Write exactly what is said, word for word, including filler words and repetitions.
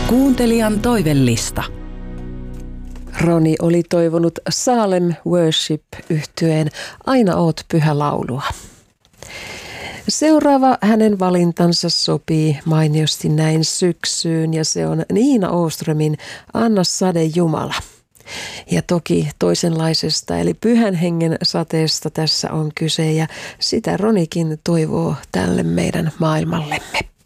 Kuuntelijan toivellista. Roni oli toivonut Salem Worship-yhtyeen Aina oot pyhä laulua. Seuraava hänen valintansa sopii mainiosti näin syksyyn ja se on Niina Åströmin Anna sade Jumala. Ja toki toisenlaisesta eli pyhän hengen sateesta tässä on kyse ja sitä Ronikin toivoo tälle meidän maailmallemme.